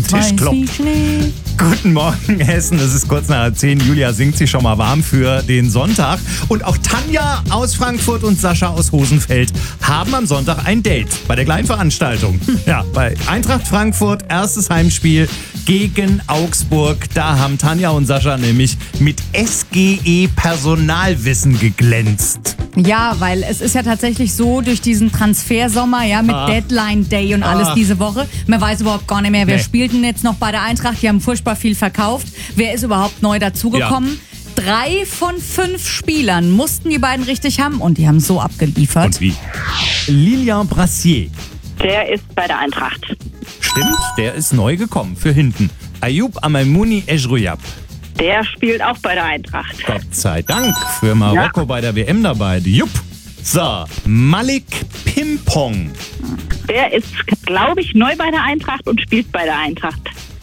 Tisch klopft. Guten Morgen, Hessen. Es ist kurz nach 10. Julia singt sich schon mal warm für den Sonntag. Und auch Tanja aus Frankfurt und Sascha aus Hosenfeld haben am Sonntag ein Date bei der kleinen Veranstaltung. Ja, bei Eintracht Frankfurt, erstes Heimspiel gegen Augsburg. Da haben Tanja und Sascha nämlich mit SGE-Personalwissen geglänzt. Ja, weil es ist ja tatsächlich so, durch diesen Transfersommer, ja, mit Deadline Day und alles diese Woche, man weiß überhaupt gar nicht mehr, wer spielt denn jetzt noch bei der Eintracht. Die haben furchtbar viel verkauft. Wer ist überhaupt neu dazugekommen? Ja. 3 von 5 Spielern mussten die beiden richtig haben und die haben so abgeliefert. Und wie? Lilian Brassier. Der ist bei der Eintracht. Stimmt, der ist neu gekommen für hinten. Ayoub Amaimouni Ejrouyab. Der spielt auch bei der Eintracht. Gott sei Dank, für Marokko bei der WM dabei. Jupp. So, Malik Pimpong. Der ist, glaube ich, neu bei der Eintracht und spielt bei der Eintracht.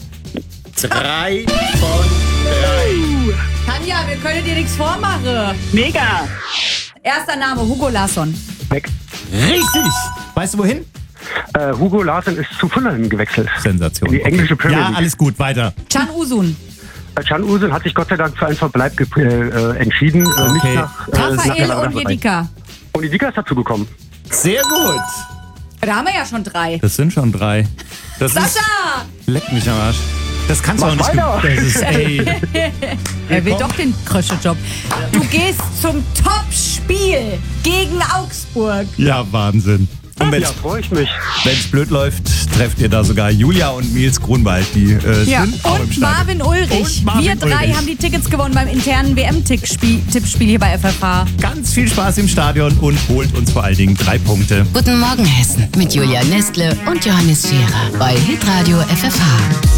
3 von 3. Tanja, wir können dir nichts vormachen. Mega. Erster Name, Hugo Larsson. Weg. Richtig. Weißt du wohin? Hugo Larsson ist zu Fulham gewechselt. Sensation. In die englische Premier Ja, League. alles gut, weiter. Can Usun. Can Usun hat sich Gott sei Dank für einen Verbleib entschieden. Okay. Nicht nach Raphael der Onyedika. Onyedika ist dazu gekommen. Sehr gut. Da haben wir ja schon 3. Das sind schon 3. Das ist, Sascha! leck mich am Arsch. Das kannst du auch nicht. weiter. Das ist, ey. Er will doch den Kröschejob. Du gehst zum Top-Spiel gegen Augsburg. Ja, Wahnsinn. Und wenn Ja, freue ich mich. es blöd läuft, trefft ihr da sogar Julia und Nils Grunwald. Die Ja. sind auch im Und Stadion. Marvin Ulrich. Und Marvin Wir 3 Ulrich. haben die Tickets gewonnen beim internen WM-Tippspiel hier bei FFH. Ganz viel Spaß im Stadion und holt uns vor allen Dingen 3 Punkte. Guten Morgen Hessen mit Julia Nestle und Johannes Scherer bei Hitradio FFH.